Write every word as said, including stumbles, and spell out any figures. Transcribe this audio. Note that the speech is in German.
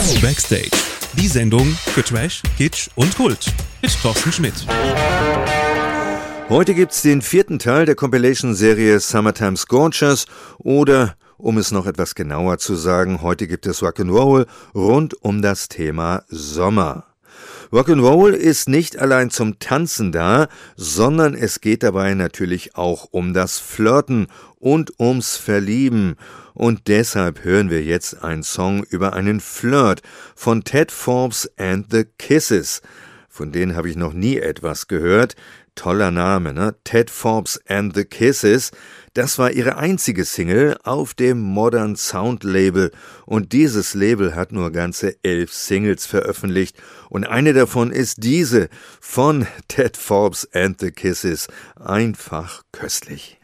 Backstage, die Sendung für Trash, Kitsch und Kult mit Thorsten Schmidt. Heute gibt's den vierten Teil der Compilation-Serie Summertime Scorchers oder, um es noch etwas genauer zu sagen, heute gibt es Rock'n'Roll rund um das Thema Sommer. Rock'n'Roll ist nicht allein zum Tanzen da, sondern es geht dabei natürlich auch um das Flirten und ums Verlieben. Und deshalb hören wir jetzt einen Song über einen Flirt von Ted Forbes and the Kisses. Von denen habe ich noch nie etwas gehört. Toller Name, ne? Ted Forbes and the Kisses. Das war ihre einzige Single auf dem Modern Sound Label. Und dieses Label hat nur ganze elf Singles veröffentlicht. Und eine davon ist diese von Ted Forbes and the Kisses. Einfach köstlich.